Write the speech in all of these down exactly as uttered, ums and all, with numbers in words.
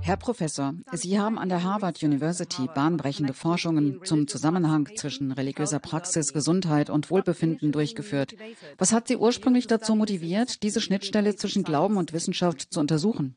Herr Professor, Sie haben an der Harvard University bahnbrechende Forschungen zum Zusammenhang zwischen religiöser Praxis, Gesundheit und Wohlbefinden durchgeführt. Was hat Sie ursprünglich dazu motiviert, diese Schnittstelle zwischen Glauben und Wissenschaft zu untersuchen?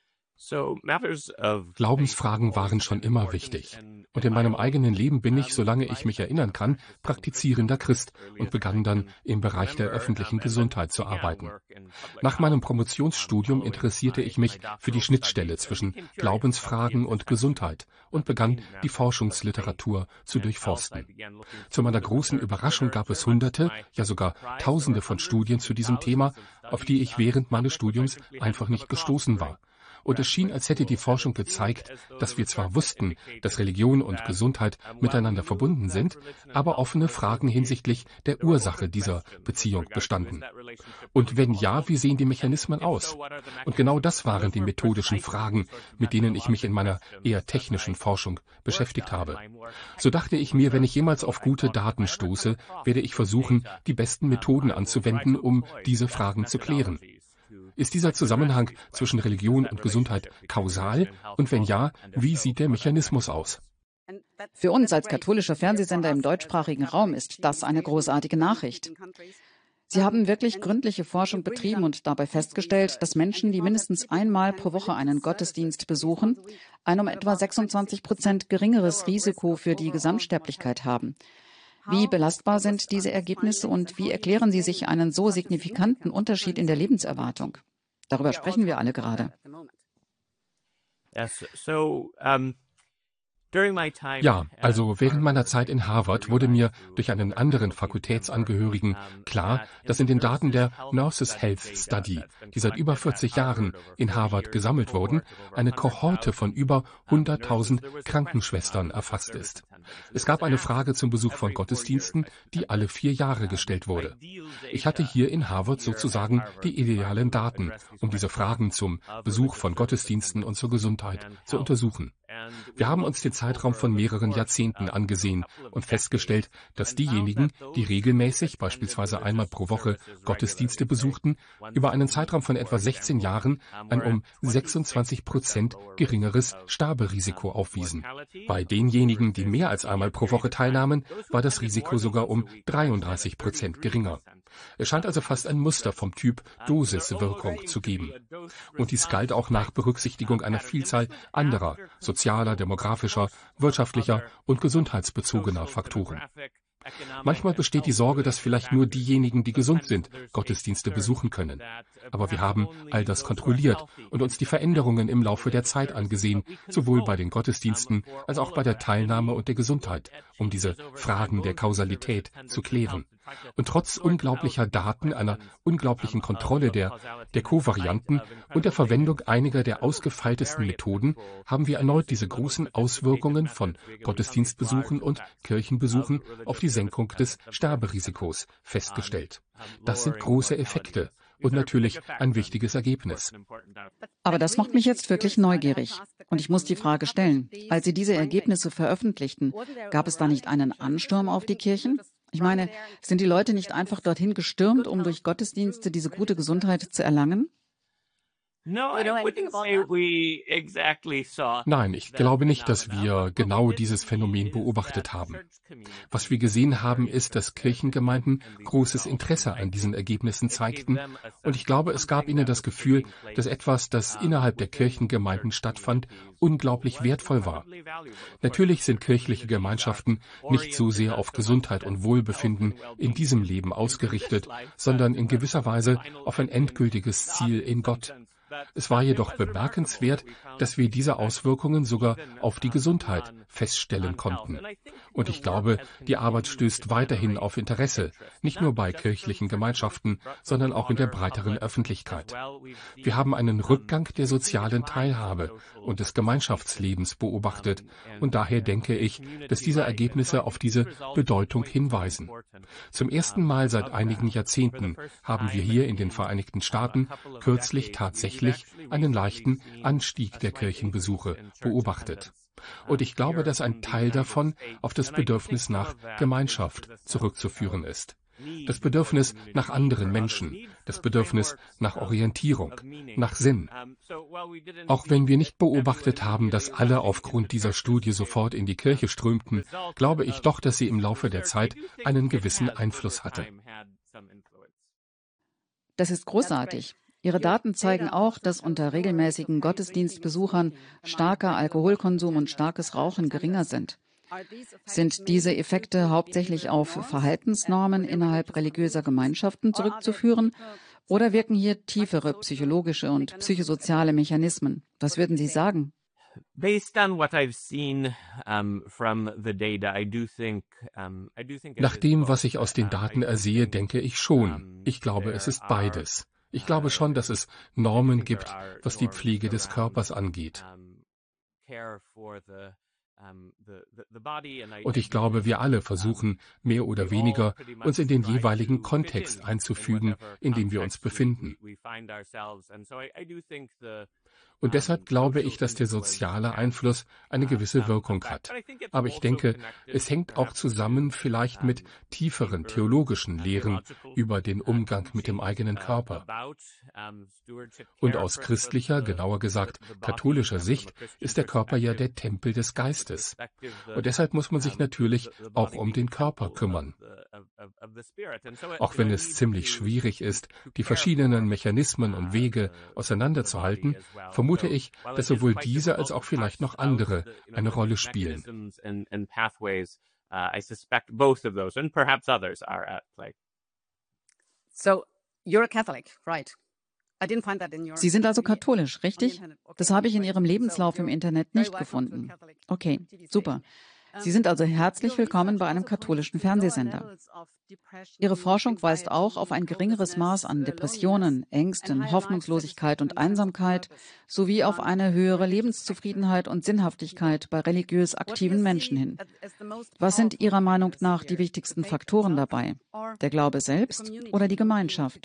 Glaubensfragen waren schon immer wichtig. Und in meinem eigenen Leben bin ich, solange ich mich erinnern kann, praktizierender Christ und begann dann im Bereich der öffentlichen Gesundheit zu arbeiten. Nach meinem Promotionsstudium interessierte ich mich für die Schnittstelle zwischen Glaubensfragen und Gesundheit und begann, die Forschungsliteratur zu durchforsten. Zu meiner großen Überraschung gab es Hunderte, ja sogar Tausende von Studien zu diesem Thema, auf die ich während meines Studiums einfach nicht gestoßen war. Und es schien, als hätte die Forschung gezeigt, dass wir zwar wussten, dass Religion und Gesundheit miteinander verbunden sind, aber offene Fragen hinsichtlich der Ursache dieser Beziehung bestanden. Und wenn ja, wie sehen die Mechanismen aus? Und genau das waren die methodischen Fragen, mit denen ich mich in meiner eher technischen Forschung beschäftigt habe. So dachte ich mir, wenn ich jemals auf gute Daten stoße, werde ich versuchen, die besten Methoden anzuwenden, um diese Fragen zu klären. Ist dieser Zusammenhang zwischen Religion und Gesundheit kausal? Und wenn ja, wie sieht der Mechanismus aus? Für uns als katholischer Fernsehsender im deutschsprachigen Raum ist das eine großartige Nachricht. Sie haben wirklich gründliche Forschung betrieben und dabei festgestellt, dass Menschen, die mindestens einmal pro Woche einen Gottesdienst besuchen, ein um etwa sechsundzwanzig Prozent geringeres Risiko für die Gesamtsterblichkeit haben. Wie belastbar sind diese Ergebnisse und wie erklären Sie sich einen so signifikanten Unterschied in der Lebenserwartung? Darüber sprechen wir alle gerade. Ja, also während meiner Zeit in Harvard wurde mir durch einen anderen Fakultätsangehörigen klar, dass in den Daten der Nurses Health Study, die seit über vierzig Jahren in Harvard gesammelt wurden, eine Kohorte von über hunderttausend Krankenschwestern erfasst ist. Es gab eine Frage zum Besuch von Gottesdiensten, die alle vier Jahre gestellt wurde. Ich hatte hier in Harvard sozusagen die idealen Daten, um diese Fragen zum Besuch von Gottesdiensten und zur Gesundheit zu untersuchen. Wir haben uns den Zeitraum von mehreren Jahrzehnten angesehen und festgestellt, dass diejenigen, die regelmäßig, beispielsweise einmal pro Woche, Gottesdienste besuchten, über einen Zeitraum von etwa sechzehn Jahren ein um sechsundzwanzig Prozent geringeres Sterberisiko aufwiesen. Bei denjenigen, die mehr als einmal pro Woche teilnahmen, war das Risiko sogar um dreiunddreißig Prozent geringer. Es scheint also fast ein Muster vom Typ Dosiswirkung zu geben. Und dies galt auch nach Berücksichtigung einer Vielzahl anderer sozialer, demografischer, wirtschaftlicher und gesundheitsbezogener Faktoren. Manchmal besteht die Sorge, dass vielleicht nur diejenigen, die gesund sind, Gottesdienste besuchen können. Aber wir haben all das kontrolliert und uns die Veränderungen im Laufe der Zeit angesehen, sowohl bei den Gottesdiensten als auch bei der Teilnahme und der Gesundheit, um diese Fragen der Kausalität zu klären. Und trotz unglaublicher Daten, einer unglaublichen Kontrolle der, der Kovarianten und der Verwendung einiger der ausgefeiltesten Methoden haben wir erneut diese großen Auswirkungen von Gottesdienstbesuchen und Kirchenbesuchen auf die Senkung des Sterberisikos festgestellt. Das sind große Effekte und natürlich ein wichtiges Ergebnis. Aber das macht mich jetzt wirklich neugierig. Und ich muss die Frage stellen, als Sie diese Ergebnisse veröffentlichten, gab es da nicht einen Ansturm auf die Kirchen? Ich meine, sind die Leute nicht einfach dorthin gestürmt, um durch Gottesdienste diese gute Gesundheit zu erlangen? Nein, ich glaube nicht, dass wir genau dieses Phänomen beobachtet haben. Was wir gesehen haben, ist, dass Kirchengemeinden großes Interesse an diesen Ergebnissen zeigten, und ich glaube, es gab ihnen das Gefühl, dass etwas, das innerhalb der Kirchengemeinden stattfand, unglaublich wertvoll war. Natürlich sind kirchliche Gemeinschaften nicht so sehr auf Gesundheit und Wohlbefinden in diesem Leben ausgerichtet, sondern in gewisser Weise auf ein endgültiges Ziel in Gott. Es war jedoch bemerkenswert, dass wir diese Auswirkungen sogar auf die Gesundheit feststellen konnten. Und ich glaube, die Arbeit stößt weiterhin auf Interesse, nicht nur bei kirchlichen Gemeinschaften, sondern auch in der breiteren Öffentlichkeit. Wir haben einen Rückgang der sozialen Teilhabe und des Gemeinschaftslebens beobachtet, und daher denke ich, dass diese Ergebnisse auf diese Bedeutung hinweisen. Zum ersten Mal seit einigen Jahrzehnten haben wir hier in den Vereinigten Staaten kürzlich tatsächlich einen leichten Anstieg der Kirchenbesuche beobachtet. Und ich glaube, dass ein Teil davon auf das Bedürfnis nach Gemeinschaft zurückzuführen ist. das Bedürfnis nach anderen Menschen, das Bedürfnis nach Orientierung, nach Sinn. Auch wenn wir nicht beobachtet haben, dass alle aufgrund dieser Studie sofort in die Kirche strömten, glaube ich doch, dass sie im Laufe der Zeit einen gewissen Einfluss hatte. Das ist großartig. Ihre Daten zeigen auch, dass unter regelmäßigen Gottesdienstbesuchern starker Alkoholkonsum und starkes Rauchen geringer sind. Sind diese Effekte hauptsächlich auf Verhaltensnormen innerhalb religiöser Gemeinschaften zurückzuführen oder wirken hier tiefere psychologische und psychosoziale Mechanismen? Was würden Sie sagen? Nach dem, was ich aus den Daten ersehe, denke ich schon. Ich glaube, es ist beides. Ich glaube schon, dass es Normen gibt, was die Pflege des Körpers angeht. Und ich glaube, wir alle versuchen, mehr oder weniger uns in den jeweiligen Kontext einzufügen, in dem wir uns befinden. Und deshalb glaube ich, dass der soziale Einfluss eine gewisse Wirkung hat. Aber ich denke, es hängt auch zusammen vielleicht mit tieferen theologischen Lehren über den Umgang mit dem eigenen Körper. Und aus christlicher, genauer gesagt katholischer Sicht, ist der Körper ja der Tempel des Geistes. Und deshalb muss man sich natürlich auch um den Körper kümmern. Auch wenn es ziemlich schwierig ist, die verschiedenen Mechanismen und Wege auseinanderzuhalten, vermute ich, dass sowohl diese als auch vielleicht noch andere eine Rolle spielen. So, you're a Catholic, right? Sie sind also katholisch, richtig? Das habe ich in Ihrem Lebenslauf im Internet nicht gefunden. Okay, super. Sie sind also herzlich willkommen bei einem katholischen Fernsehsender. Ihre Forschung weist auch auf ein geringeres Maß an Depressionen, Ängsten, Hoffnungslosigkeit und Einsamkeit sowie auf eine höhere Lebenszufriedenheit und Sinnhaftigkeit bei religiös aktiven Menschen hin. Was sind Ihrer Meinung nach die wichtigsten Faktoren dabei? Der Glaube selbst oder die Gemeinschaft?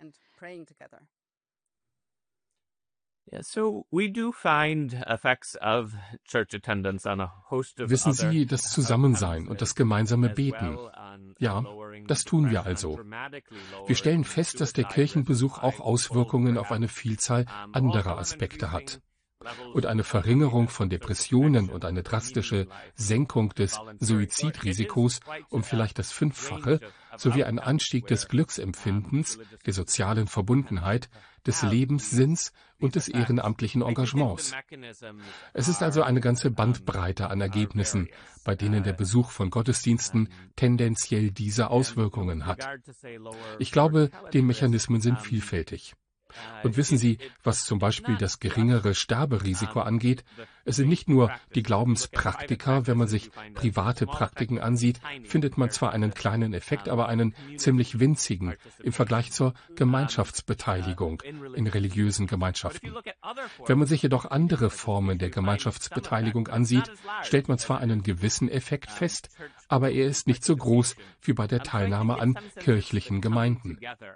Wissen Sie, das Zusammensein und das gemeinsame Beten. Ja, das tun wir also. Wir stellen fest, dass der Kirchenbesuch auch Auswirkungen auf eine Vielzahl anderer Aspekte hat. Und eine Verringerung von Depressionen und eine drastische Senkung des Suizidrisikos um vielleicht das Fünffache sowie ein Anstieg des Glücksempfindens, der sozialen Verbundenheit, des Lebenssinns und des ehrenamtlichen Engagements. Es ist also eine ganze Bandbreite an Ergebnissen, bei denen der Besuch von Gottesdiensten tendenziell diese Auswirkungen hat. Ich glaube, die Mechanismen sind vielfältig. Und wissen Sie, was zum Beispiel das geringere Sterberisiko angeht? Es sind nicht nur die Glaubenspraktiker. Wenn man sich private Praktiken ansieht, findet man zwar einen kleinen Effekt, aber einen ziemlich winzigen im Vergleich zur Gemeinschaftsbeteiligung in religiösen Gemeinschaften. Wenn man sich jedoch andere Formen der Gemeinschaftsbeteiligung ansieht, stellt man zwar einen gewissen Effekt fest, aber er ist nicht so groß wie bei der Teilnahme an kirchlichen Gemeinden.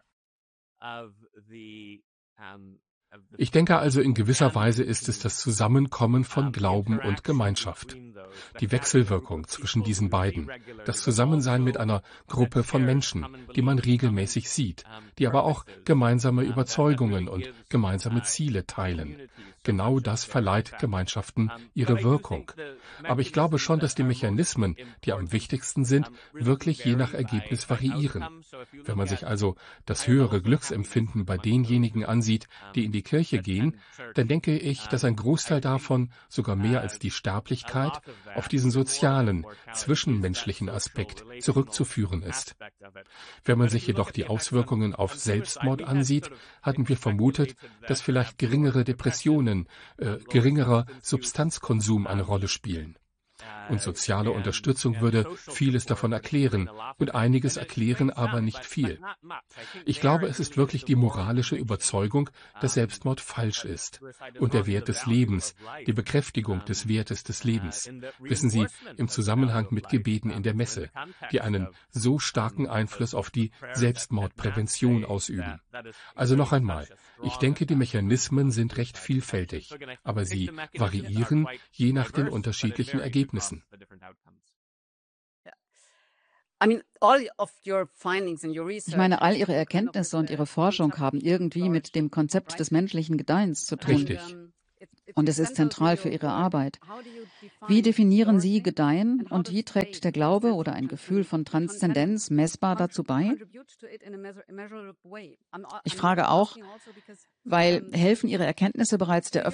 Ich denke also, in gewisser Weise ist es das Zusammenkommen von Glauben und Gemeinschaft. Die Wechselwirkung zwischen diesen beiden. Das Zusammensein mit einer Gruppe von Menschen, die man regelmäßig sieht, die aber auch gemeinsame Überzeugungen und gemeinsame Ziele teilen. Genau das verleiht Gemeinschaften ihre Wirkung. Aber ich glaube schon, dass die Mechanismen, die am wichtigsten sind, wirklich je nach Ergebnis variieren. Wenn man sich also das höhere Glücksempfinden bei denjenigen ansieht, die in die Kirche gehen, dann denke ich, dass ein Großteil davon, sogar mehr als die Sterblichkeit, auf diesen sozialen, zwischenmenschlichen Aspekt zurückzuführen ist. Wenn man sich jedoch die Auswirkungen auf Selbstmord ansieht, hatten wir vermutet, dass vielleicht geringere Depressionen, äh, geringerer Substanzkonsum eine Rolle spielen. Und soziale Unterstützung würde vieles davon erklären und einiges erklären, aber nicht viel. Ich glaube, es ist wirklich die moralische Überzeugung, dass Selbstmord falsch ist und der Wert des Lebens, die Bekräftigung des Wertes des Lebens. Wissen Sie, im Zusammenhang mit Gebeten in der Messe, die einen so starken Einfluss auf die Selbstmordprävention ausüben. Also noch einmal, ich denke, die Mechanismen sind recht vielfältig, aber sie variieren je nach den unterschiedlichen Ergebnissen. Ich meine, all Ihre Erkenntnisse und Ihre Forschung haben irgendwie mit dem Konzept des menschlichen Gedeihens zu tun. Richtig. Und es ist zentral für Ihre Arbeit. Wie definieren Sie Gedeihen und wie trägt der Glaube oder ein Gefühl von Transzendenz messbar dazu bei? Ich frage auch, weil helfen Ihre Erkenntnisse bereits der